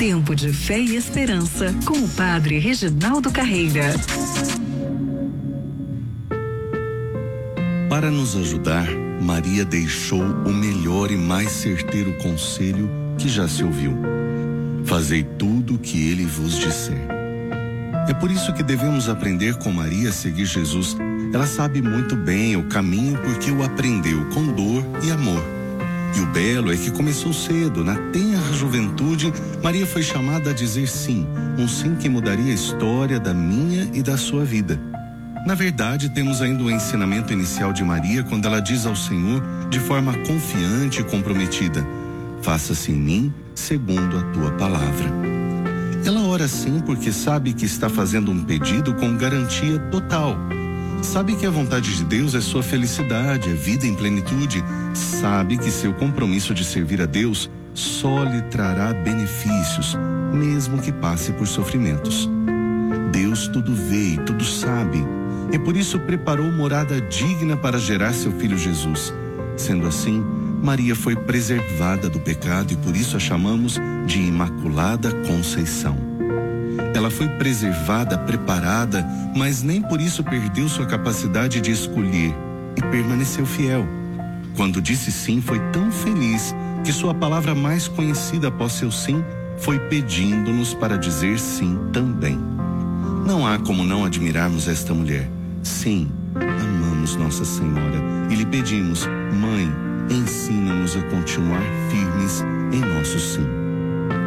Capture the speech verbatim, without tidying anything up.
Tempo de fé e esperança com o Padre Reginaldo Carreira. Para nos ajudar, Maria deixou o melhor e mais certeiro conselho que já se ouviu: fazei tudo o que ele vos disser. É por isso que devemos aprender com Maria a seguir Jesus. Ela sabe muito bem o caminho porque o aprendeu com dor e amor. E o belo é que começou cedo, na tenra juventude, Maria foi chamada a dizer sim, um sim que mudaria a história da minha e da sua vida. Na verdade, temos ainda o ensinamento inicial de Maria quando ela diz ao Senhor, de forma confiante e comprometida: faça-se em mim segundo a tua palavra. Ela ora sim porque sabe que está fazendo um pedido com garantia total. Sabe que a vontade de Deus é sua felicidade, é vida em plenitude. Sabe que seu compromisso de servir a Deus só lhe trará benefícios, mesmo que passe por sofrimentos. Deus tudo vê e tudo sabe, e por isso preparou morada digna para gerar seu filho Jesus. Sendo assim, Maria foi preservada do pecado e por isso a chamamos de Imaculada Conceição. Ela foi preservada, preparada, mas nem por isso perdeu sua capacidade de escolher e permaneceu fiel. Quando disse sim, foi tão feliz que sua palavra mais conhecida após seu sim foi pedindo-nos para dizer sim também. Não há como não admirarmos esta mulher. Sim, amamos Nossa Senhora e lhe pedimos: Mãe, ensina-nos a continuar firmes em nosso sim.